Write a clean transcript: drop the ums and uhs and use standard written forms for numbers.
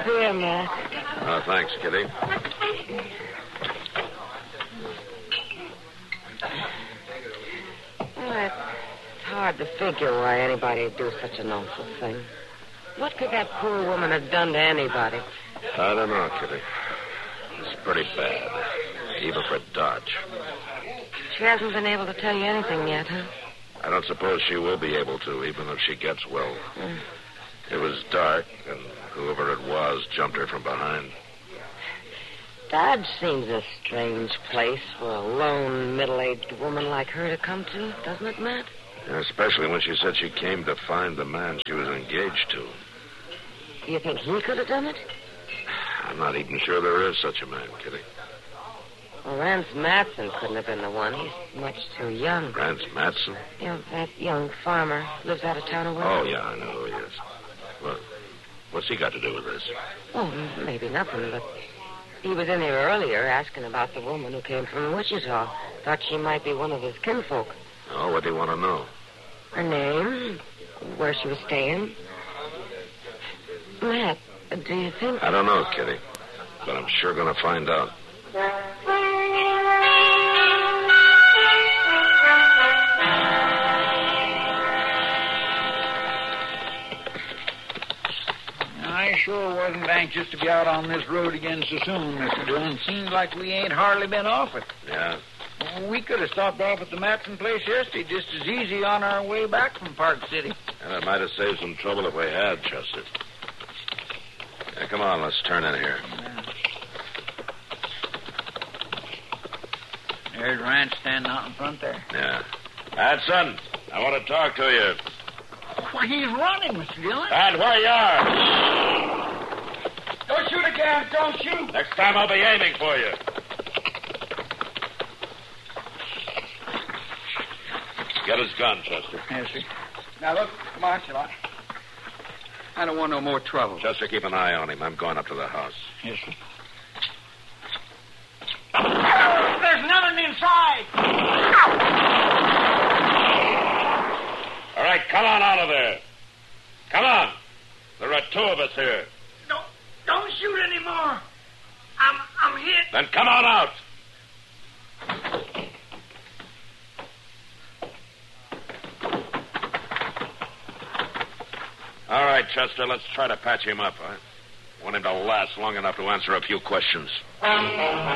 beer, Matt. Oh, thanks, Kitty. Well, it's hard to figure why anybody would do such an awful thing. What could that poor woman have done to anybody? I don't know, Kitty. It's pretty bad, even for Dodge. She hasn't been able to tell you anything yet, huh? I don't suppose she will be able to, even if she gets well. It was dark, and whoever it was jumped her from behind. Dodge seems a strange place for a lone, middle-aged woman like her to come to, doesn't it, Matt? Especially when she said she came to find the man she was engaged to. Do you think he could have done it? I'm not even sure there is such a man, Kitty. Well, Rance Matson couldn't have been the one. He's much too young. Rance Matson? Yeah, that young farmer lives out of town away. Oh, yeah, I know who he is. Well, what's he got to do with this? Oh, maybe nothing, but he was in here earlier asking about the woman who came from Wichita. Thought she might be one of his kinfolk. Oh, what do you want to know? Her name, where she was staying. Matt, do you think... I don't know, Kitty, but I'm sure going to find out. I sure wasn't anxious to be out on this road again so soon, Mr. Dillon. Seems like we ain't hardly been off it. Yeah? We could have stopped off at the Matson place yesterday just as easy on our way back from Park City. And it might have saved some trouble if we had, Chester. Yeah, come on, let's turn in here. There's Rance standing out in front there. Yeah. Matson, I want to talk to you. Why, he's running, Mr. Dillon. Dad, where you are? Don't shoot again. Don't shoot. Next time I'll be aiming for you. Get his gun, Chester. Yes, sir. Now, look, come on, Sherlock. I don't want no more trouble. Chester, keep an eye on him. I'm going up to the house. Yes, sir. There's nothing inside. All right, come on out of there. Come on. There are two of us here. Don't shoot anymore. I'm hit. Then come on out. All right, Chester, let's try to patch him up. I want him to last long enough to answer a few questions.